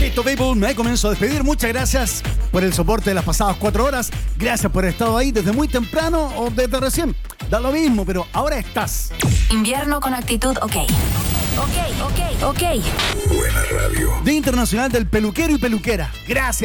Listo, people, me comienzo a despedir. Muchas gracias por el soporte de las pasadas 4 horas. Gracias por haber estado ahí desde muy temprano o desde recién. Da lo mismo, pero ahora estás. Invierno con actitud, ok. Ok. Buena radio. Día Internacional del Peluquero y Peluquera. Gracias.